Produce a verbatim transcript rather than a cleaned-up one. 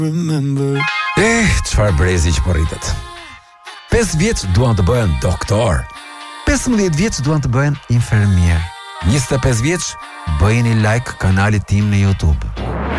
Eh, çfarë brezi që po rritet. pesë vjeç duan të bëhen doktor. pesëmbëdhjetë vjeç duan të bëhen infermier. njëzet e pesë vjeç bëjeni like kanalit tim në YouTube.